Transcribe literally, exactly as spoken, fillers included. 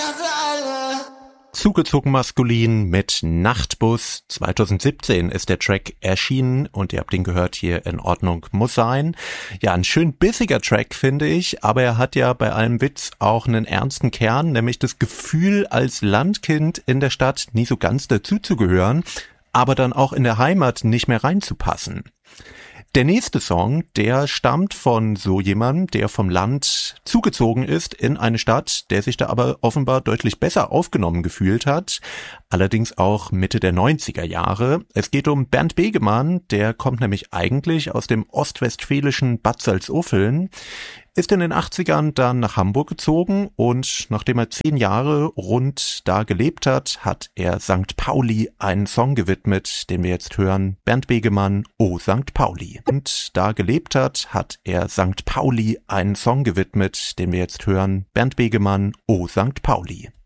Zugezogen maskulin mit Nachtbus. zweitausendsiebzehn ist der Track erschienen und ihr habt ihn gehört hier. In Ordnung muss sein. Ja, ein schön bissiger Track, finde ich, aber er hat ja bei allem Witz auch einen ernsten Kern, nämlich das Gefühl, als Landkind in der Stadt nie so ganz dazuzugehören, aber dann auch in der Heimat nicht mehr reinzupassen. Der nächste Song, der stammt von so jemandem, der vom Land zugezogen ist in eine Stadt, der sich da aber offenbar deutlich besser aufgenommen gefühlt hat, allerdings auch Mitte der neunziger Jahre. Es geht um Bernd Begemann, der kommt nämlich eigentlich aus dem ostwestfälischen Bad Salzuflen, ist in den achtzigern dann nach Hamburg gezogen und nachdem er zehn Jahre rund da gelebt hat, hat er Sankt Pauli einen Song gewidmet, den wir jetzt hören. Bernd Begemann, O Sankt Pauli. Und da gelebt hat, hat er Sankt Pauli einen Song gewidmet, den wir jetzt hören. Bernd Begemann, O Sankt Pauli.